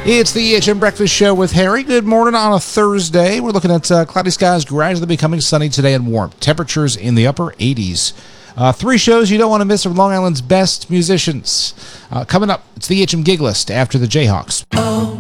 It's the EHM Breakfast Show with Harry. Good morning on a Thursday. We're looking at cloudy skies gradually becoming sunny today and warm. Temperatures in the upper 80s. Three shows you don't want to miss from Long Island's best musicians. Coming up, it's the EHM Gig List after the Jayhawks. Oh.